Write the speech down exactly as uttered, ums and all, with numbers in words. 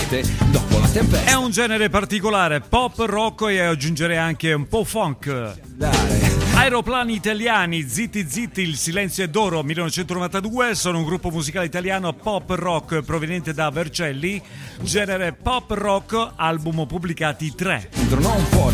notte dopo la tempesta. È un genere particolare, pop, rock e aggiungerei anche un po' funk. Dai. Aeroplani italiani, Zitti Zitti, Il silenzio è d'oro, millenovecentonovantadue, sono un gruppo musicale italiano pop rock proveniente da Vercelli, genere pop rock, album pubblicati tre. Non fuori